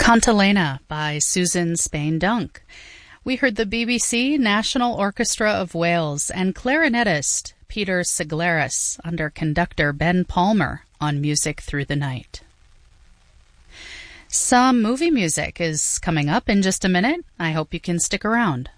Cantilena by Susan Spain Dunk. We heard the BBC National Orchestra of Wales and clarinetist Peter Siglaris under conductor Ben Palmer on Music Through the Night. Some movie music is coming up in just a minute. I hope you can stick around.